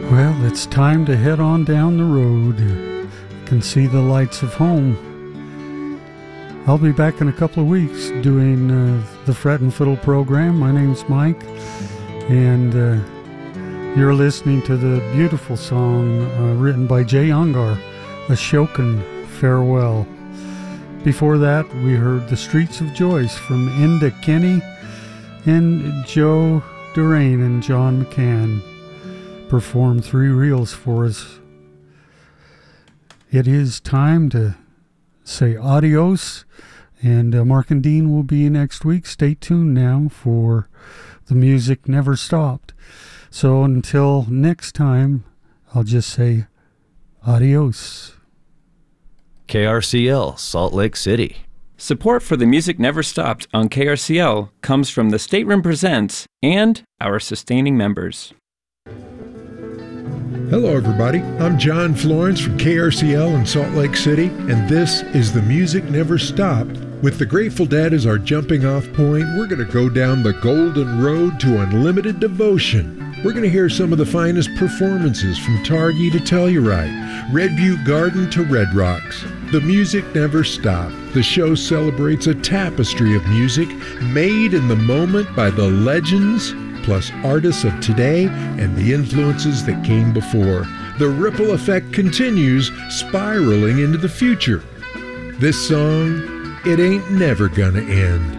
Well, it's time to head on down the road. You can see the lights of home. I'll be back in a couple of weeks doing the Fret and Fiddle program. My name's Mike, and you're listening to the beautiful song written by Jay Ungar, Ashokan Farewell. Before that, we heard The Streets of Joyce from Enda Kenny and Joe Durain and John McCann performed 3 reels for us. It is time to say adios, and Mark and Dean will be next week. Stay tuned now for The Music Never Stopped. So until next time, I'll just say adios. KRCL, Salt Lake City. Support for The Music Never Stopped on KRCL comes from the Stateroom Presents and our sustaining members. Hello, everybody. I'm John Florence from KRCL in Salt Lake City, and this is The Music Never Stopped. With the Grateful Dead as our jumping off point, we're going to go down the golden road to unlimited devotion. We're going to hear some of the finest performances from Targhee to Telluride, Red Butte Garden to Red Rocks. The Music Never Stopped. The show celebrates a tapestry of music made in the moment by the legends, plus artists of today and the influences that came before. The ripple effect continues, spiraling into the future. This song, it ain't never gonna end.